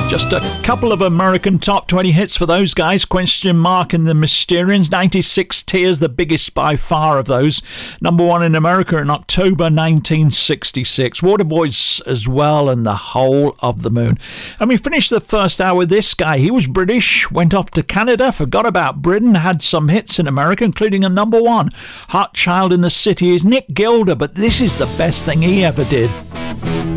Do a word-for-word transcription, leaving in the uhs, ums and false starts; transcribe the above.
Just a couple of American top twenty hits for those guys. Question Mark and the Mysterians. ninety-six Tears, the biggest by far of those. Number one in America in October nineteen sixty-six. Waterboys as well, and The Whole of the Moon. And we finished the first hour with this guy. He was British, went off to Canada, forgot about Britain, had some hits in America, including a number one. Heart Child in the City is Nick Gilder, but this is the best thing he ever did.